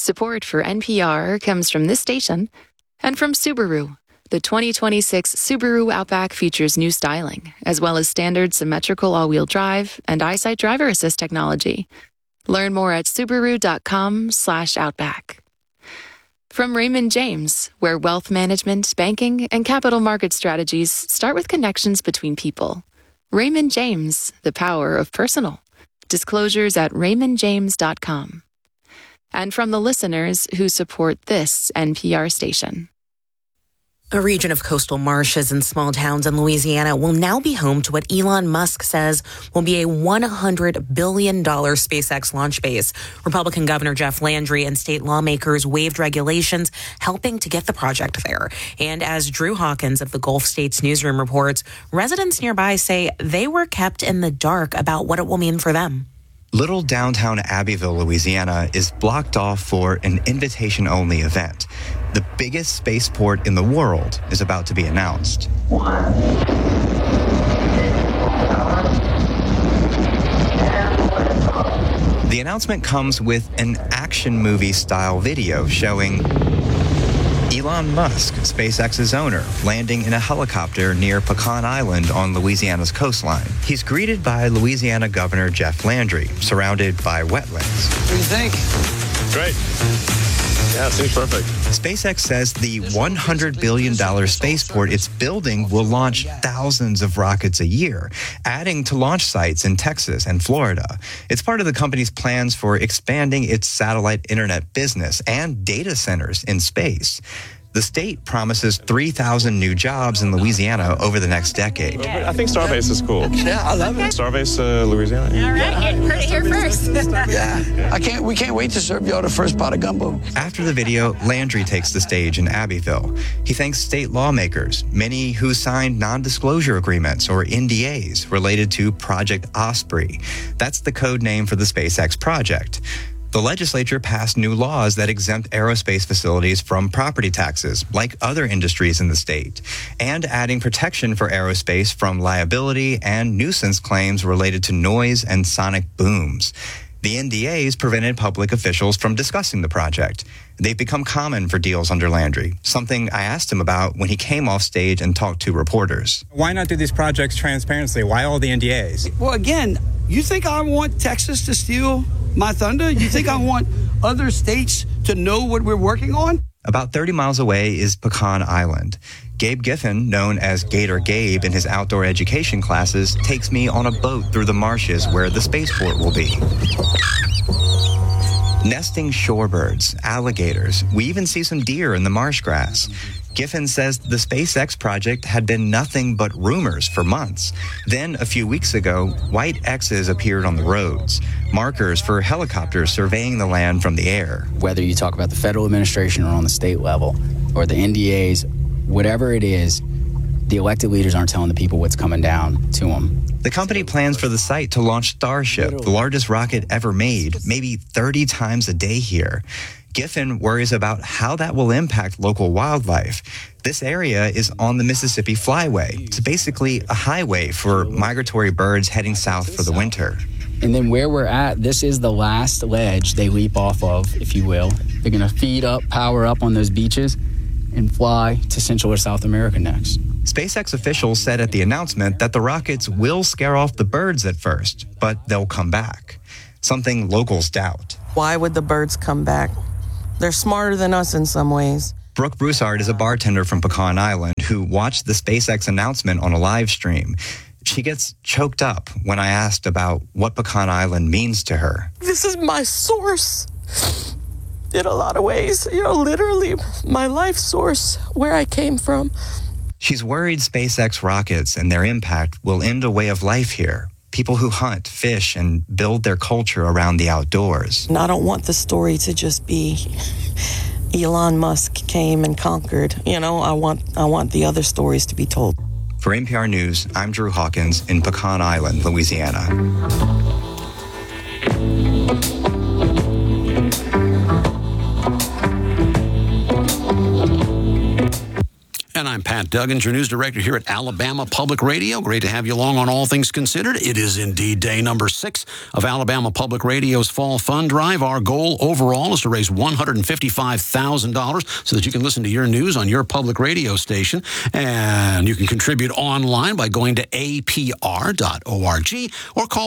Support for NPR comes from this station and from Subaru. The 2026 Subaru Outback features new styling, as well as standard symmetrical all-wheel drive and EyeSight driver assist technology. Learn more at Subaru.com/Outback. From Raymond James, where wealth management, banking, and capital market strategies start with connections between people. Raymond James, the power of personal. Disclosures at raymondjames.com. And from the listeners who support this NPR station. A region of coastal marshes and small towns in Louisiana will now be home to what Elon Musk says will be a $100 billion SpaceX launch base. Republican Governor Jeff Landry and state lawmakers waived regulations helping to get the project there. And as Drew Hawkins of the Gulf States Newsroom reports, residents nearby say they were kept in the dark about what it will mean for them. Little downtown Abbeville, Louisiana, is blocked off for an invitation-only event. The biggest spaceport in the world is about to be announced. The announcement comes with an action movie-style video showing Elon Musk, SpaceX's owner, landing in a helicopter near Pecan Island on Louisiana's coastline. He's greeted by Louisiana Governor Jeff Landry, surrounded by wetlands. What do you think? Great. Yeah, it seems perfect. SpaceX says the $100 billion spaceport it's building will launch thousands of rockets a year, adding to launch sites in Texas and Florida. It's part of the company's plans for expanding its satellite internet business and data centers in space. The state promises 3,000 new jobs in Louisiana over the next decade. I think Starbase is cool. Yeah, I love it. Starbase, Louisiana. All right, you heard it here first. Yeah, we can't wait to serve y'all the first pot of gumbo. After the video, Landry takes the stage in Abbeville. He thanks state lawmakers, many who signed non-disclosure agreements or NDAs related to Project Osprey. That's the code name for the SpaceX project. The legislature passed new laws that exempt aerospace facilities from property taxes, like other industries in the state, and adding protection for aerospace from liability and nuisance claims related to noise and sonic booms. The NDAs prevented public officials from discussing the project. They've become common for deals under Landry, something I asked him about when he came off stage and talked to reporters. Why not do these projects transparently? Why all the NDAs? Well, again, you think I want Texas to steal my thunder? You think I want other states to know what we're working on? About 30 miles away is Pecan Island. Gabe Giffen, known as Gator Gabe in his outdoor education classes, takes me on a boat through the marshes where the spaceport will be. Nesting shorebirds, alligators, we even see some deer in the marsh grass. Giffen says the SpaceX project had been nothing but rumors for months. Then, a few weeks ago, white X's appeared on the roads, markers for helicopters surveying the land from the air. Whether you talk about the federal administration or on the state level, or the NDAs, whatever it is, the elected leaders aren't telling the people what's coming down to them. The company plans for the site to launch Starship, the largest rocket ever made, maybe 30 times a day here. Giffen worries about how that will impact local wildlife. This area is on the Mississippi Flyway. It's basically a highway for migratory birds heading south for the winter. And then where we're at, this is the last ledge they leap off of, if you will. They're going to feed up, power up on those beaches, and fly to Central or South America next. SpaceX officials said at the announcement that the rockets will scare off the birds at first, but they'll come back, something locals doubt. Why would the birds come back? They're smarter than us in some ways. Brooke Broussard is a bartender from Pecan Island who watched the SpaceX announcement on a live stream. She gets choked up when I asked about what Pecan Island means to her. This is my source in a lot of ways. Literally my life source, where I came from. She's worried SpaceX rockets and their impact will end a way of life here. People who hunt, fish, and build their culture around the outdoors. And I don't want the story to just be Elon Musk came and conquered. I want the other stories to be told. For NPR News, I'm Drew Hawkins in Pecan Island, Louisiana. And I'm Pat Pat Duggins, your news director here at Alabama Public Radio. Great to have you along on All Things Considered. It is indeed day number 6 of Alabama Public Radio's Fall Fund Drive. Our goal overall is to raise $155,000 so that you can listen to your news on your public radio station. And you can contribute online by going to apr.org or call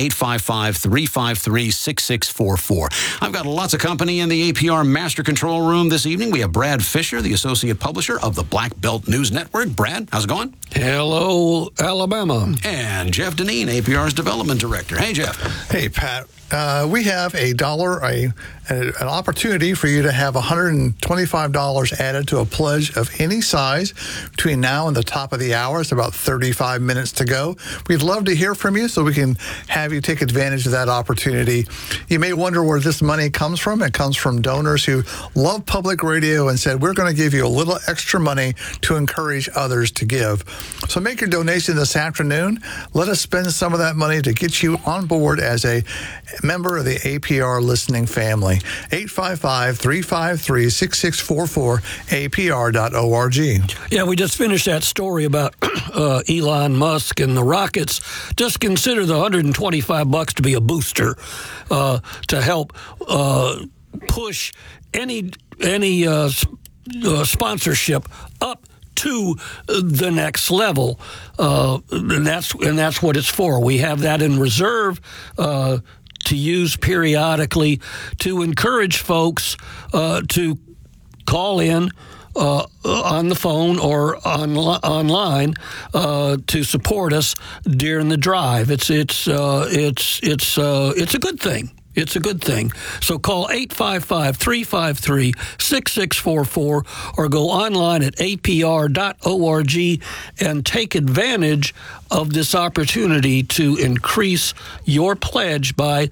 1-855-353-6644. I've got lots of company in the APR Master Control Room this evening. We have Brad Fisher, the associate publisher of the Black Belt News Network. Brad, how's it going? Hello, Alabama. And Jeff Deneen, APR's development director. Hey, Jeff. Hey, Pat. We have an opportunity for you to have $125 added to a pledge of any size between now and the top of the hour. It's about 35 minutes to go. We'd love to hear from you so we can have you take advantage of that opportunity. You may wonder where this money comes from. It comes from donors who love public radio and said, we're going to give you a little extra money to encourage others to give. So make your donation this afternoon. Let us spend some of that money to get you on board as a member of the APR listening family. 855-353-6644, apr.org. Yeah, we just finished that story about Elon Musk and the rockets. Just consider the $125 to be a booster to help push any sponsorship up to the next level, and that's what it's for. We have that in reserve to use periodically to encourage folks to call in on the phone or online to support us during the drive. It's a good thing. It's a good thing. So call 855-353-6644 or go online at apr.org and take advantage of this opportunity to increase your pledge by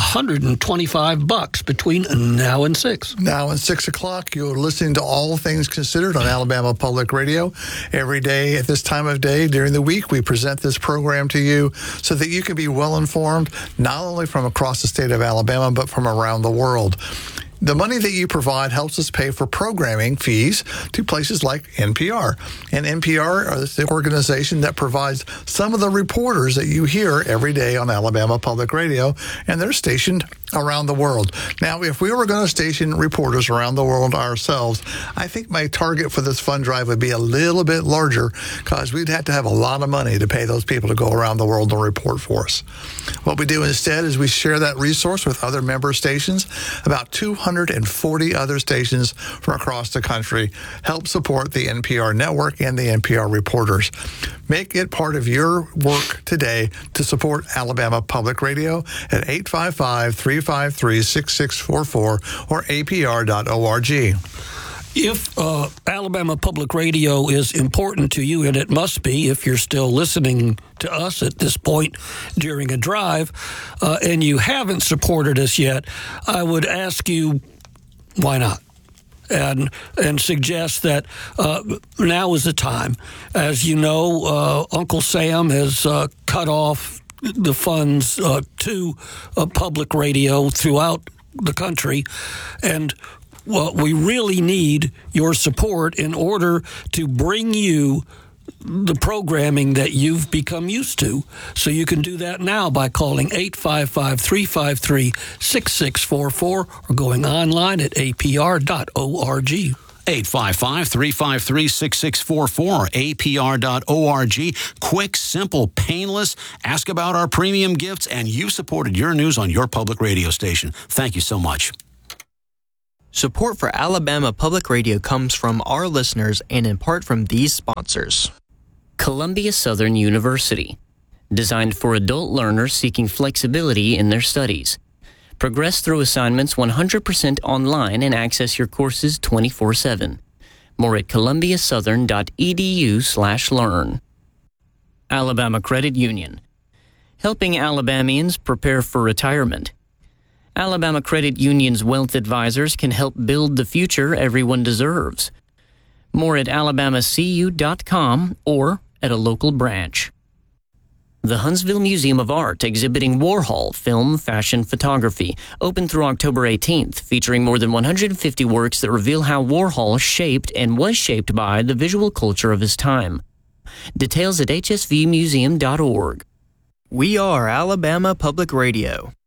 $125 between now and 6. Now and 6 o'clock, you're listening to All Things Considered on Alabama Public Radio. Every day at this time of day during the week, we present this program to you so that you can be well informed, not only from across the state of Alabama, but from around the world. The money that you provide helps us pay for programming fees to places like NPR. And NPR is the organization that provides some of the reporters that you hear every day on Alabama Public Radio, and they're stationed around the world. Now, if we were going to station reporters around the world ourselves, I think my target for this fund drive would be a little bit larger because we'd have to have a lot of money to pay those people to go around the world and report for us. What we do instead is we share that resource with other member stations. About 240 other stations from across the country help support the NPR network and the NPR reporters. Make it part of your work today to support Alabama Public Radio at 855-353-6644 or apr.org. If Alabama Public Radio is important to you, and it must be if you're still listening to us at this point during a drive, and you haven't supported us yet, I would ask you, why not? And suggest that now is the time. As you know, Uncle Sam has cut off the funds to public radio throughout the country, and we really need your support in order to bring you the programming that you've become used to. So you can do that now by calling 855-353-6644 or going online at apr.org. 855-353-6644 or apr.org. Quick, simple, painless. Ask about our premium gifts, and you supported your news on your public radio station. Thank you so much. Support for Alabama Public Radio comes from our listeners and in part from these sponsors. Columbia Southern University, designed for adult learners seeking flexibility in their studies. Progress through assignments 100% online and access your courses 24/7. More at columbiasouthern.edu/learn. Alabama Credit Union, helping Alabamians prepare for retirement. Alabama Credit Union's wealth advisors can help build the future everyone deserves. More at alabamacu.com or at a local branch. The Huntsville Museum of Art exhibiting Warhol film, fashion, photography, open through October 18th, featuring more than 150 works that reveal how Warhol shaped and was shaped by the visual culture of his time. Details at hsvmuseum.org. We are Alabama Public Radio.